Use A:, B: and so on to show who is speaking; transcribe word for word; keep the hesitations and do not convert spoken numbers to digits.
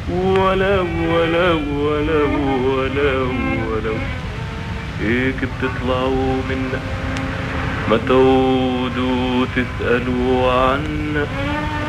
A: ولو ولو ولو ولو ولو هيك بتطلعوا منا ما تعودوا تسألوا عنا.